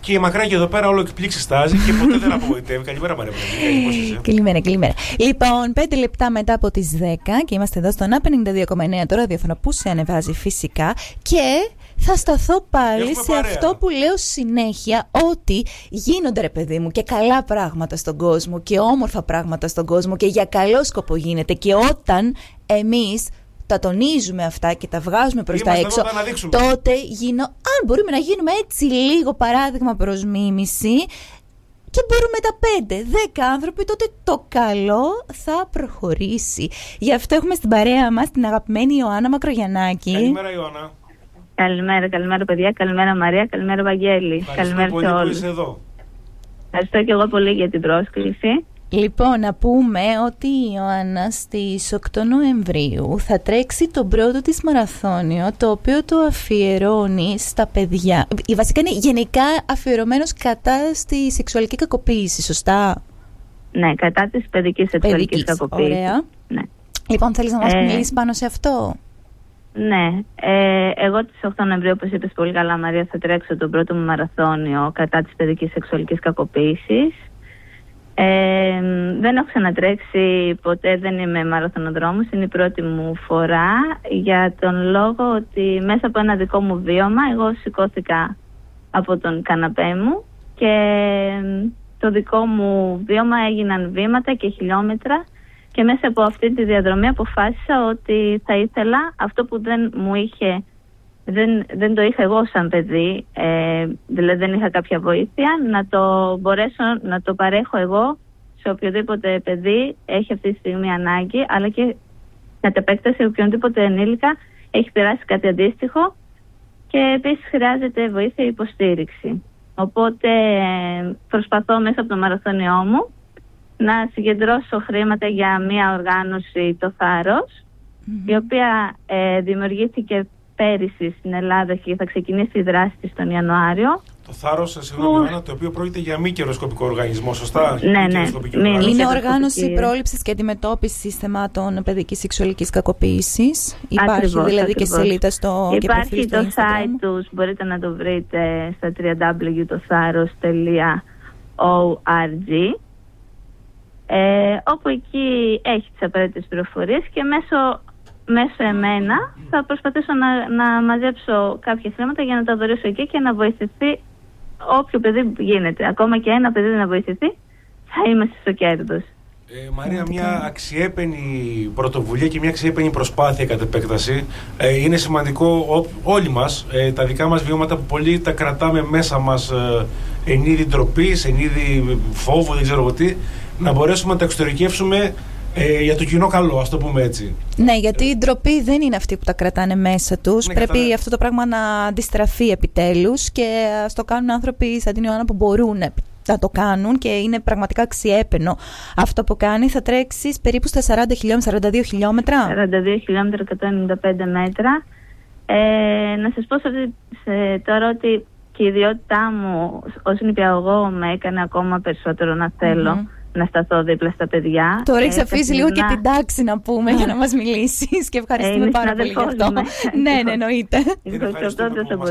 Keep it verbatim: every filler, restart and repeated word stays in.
Και η Μακράκη εδώ πέρα όλο εκπλήξει στάζει και ποτέ δεν απογοητεύει. Καλημέρα, Μαρία. Καλημέρα, καλημέρα. Λοιπόν, πέντε λεπτά μετά από τις δέκα και είμαστε εδώ στο ΝΑ πενήντα δύο κόμμα εννέα, το ραδιόφωνο που σε ανεβάζει φυσικά. Και θα σταθώ πάλι σε παρέα. αυτό που λέω συνέχεια, ότι γίνονται, ρε παιδί μου, και καλά πράγματα στον κόσμο και όμορφα πράγματα στον κόσμο και για καλό σκοπό γίνεται. Και όταν εμείς τα τονίζουμε αυτά και τα βγάζουμε προς τα έξω, τότε γίνω, αν μπορούμε να γίνουμε έτσι λίγο παράδειγμα προς μίμηση και μπορούμε τα πέντε, δέκα άνθρωποι, τότε το καλό θα προχωρήσει. Γι' αυτό έχουμε στην παρέα μας την αγαπημένη Ιωάννα Μακρογιαννάκη. Καλημέρα, Ιωάννα. Καλημέρα, καλημέρα παιδιά, καλημέρα Μαρία, καλημέρα Βαγγέλη. Καλημέρα σε όλους. Που είσαι εδώ. Ευχαριστώ και εγώ πολύ για την πρόσκληση. Λοιπόν, να πούμε ότι η Ιωάννα στις οκτώ Νοεμβρίου θα τρέξει το πρώτο της μαραθώνιο, το οποίο το αφιερώνει στα παιδιά. Η βασικά είναι γενικά αφιερωμένος κατά στη σεξουαλική κακοποίηση, σωστά? Ναι, κατά της παιδικής σεξουαλικής κακοποίησης. Ωραία. Ναι. Λοιπόν, θέλεις να μας ε... μιλήσεις πάνω σε αυτό? Ναι, ε, εγώ τις οκτώ Νοεμβρίου, όπως είπες πολύ καλά Μαρία, θα τρέξω το πρώτο μου μαραθώνιο κατά της παιδικής σεξουαλικής κακοποίησης. Ε, δεν έχω ξανατρέξει ποτέ, δεν είμαι μαραθωνοδρόμος, είναι η πρώτη μου φορά, για τον λόγο ότι μέσα από ένα δικό μου βίωμα εγώ σηκώθηκα από τον καναπέ μου και το δικό μου βίωμα έγιναν βήματα και χιλιόμετρα και μέσα από αυτή τη διαδρομή αποφάσισα ότι θα ήθελα αυτό που δεν μου είχε, δεν, δεν το είχα εγώ σαν παιδί, ε, δηλαδή δεν είχα κάποια βοήθεια, να το μπορέσω να το παρέχω εγώ σε οποιοδήποτε παιδί έχει αυτή τη στιγμή ανάγκη, αλλά και κατ' επέκταση οποιονδήποτε ενήλικα έχει περάσει κάτι αντίστοιχο και επίσης χρειάζεται βοήθεια ή υποστήριξη. Οπότε προσπαθώ μέσα από το μαραθώνιό μου να συγκεντρώσω χρήματα για μια οργάνωση, το Θάρρος, mm-hmm. η οποία ε, δημιουργήθηκε πέρυσι στην Ελλάδα και θα ξεκινήσει η δράση της τον Ιανουάριο. Το Θάρρος, συγγνώμη, Ιωάννα, το οποίο πρόκειται για μη καιροσκοπικό οργανισμό, σωστά? Ναι, ναι. Είναι, είναι οργάνωση πρόληψης και αντιμετώπισης θεμάτων παιδικής σεξουαλικής κακοποίησης. Υπάρχει ακριβώς, δηλαδή ακριβώς. και σελίδα στο Υπάρχει το site τους, μπορείτε να το βρείτε στα double-u double-u double-u τελεία το θάρρος τελεία org, ε, όπου εκεί έχει τις απαραίτητες πληροφορίες και μέσω μέσω εμένα θα προσπαθήσω να, να μαζέψω κάποια χρήματα για να τα δωρήσω εκεί και να βοηθηθεί όποιο παιδί γίνεται. Ακόμα και ένα παιδί να βοηθηθεί, θα είμαστε στο κέρδος. Ε, Μαρία, μια αξιέπαινη πρωτοβουλία και μια αξιέπαινη προσπάθεια κατ' επέκταση. Ε, είναι σημαντικό ό, όλοι μας, ε, τα δικά μας βιώματα που πολλοί τα κρατάμε μέσα μας ε, εν είδη ντροπής, εν είδη φόβου, δεν ξέρω τι, να μπορέσουμε να τα εξωτερικεύσουμε Ε, για το κοινό καλό, ας το πούμε έτσι. Ναι, γιατί η ντροπή δεν είναι αυτή που τα κρατάνε μέσα τους. Ναι, πρέπει κατά... αυτό το πράγμα να αντιστραφεί επιτέλους και ας το κάνουν άνθρωποι σαν την Ιωάννα που μπορούν να το κάνουν και είναι πραγματικά αξιέπαινο αυτό που κάνει. Θα τρέξεις περίπου στα σαράντα χιλιόμετρα, σαράντα δύο χιλιόμετρα. σαράντα δύο χιλιόμετρα, εκατόν ενενήντα πέντε μέτρα. Ε, να σας πω σε, σε, τώρα ότι και η ιδιότητά μου ως νηπιαγωγό με έκανε ακόμα περισσότερο να θέλω mm-hmm. να σταθώ δίπλα στα παιδιά. Τώρα έχεις αφήσει λίγο και την τάξη να πούμε για να μας μιλήσεις και ευχαριστούμε ε, πάρα πολύ γι' αυτό. Ναι, ναι, εννοείται.